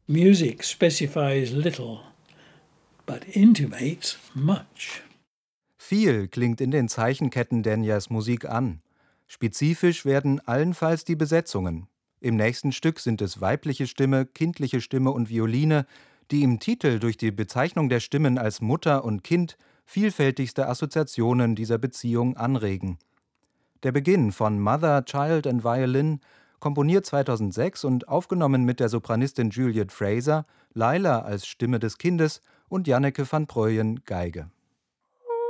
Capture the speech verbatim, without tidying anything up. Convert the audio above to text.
Music specifies little, but intimates much. Viel klingt in den Zeichenketten Denyers Musik an. Spezifisch werden allenfalls die Besetzungen. Im nächsten Stück sind es weibliche Stimme, kindliche Stimme und Violine, die im Titel durch die Bezeichnung der Stimmen als Mutter und Kind vielfältigste Assoziationen dieser Beziehung anregen. Der Beginn von Mother, Child and Violin, komponiert zweitausendsechs und aufgenommen mit der Sopranistin Juliet Fraser, Laila als Stimme des Kindes und Janneke van Breujen, Geige.